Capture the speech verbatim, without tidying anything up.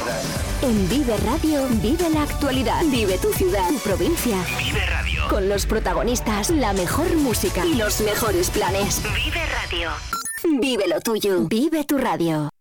ciudad. En Vive Radio, vive la actualidad. Vive tu ciudad, tu provincia. Vive Radio. Con los protagonistas, la mejor música y los mejores planes. Vive Radio. Vive lo tuyo. Vive tu radio.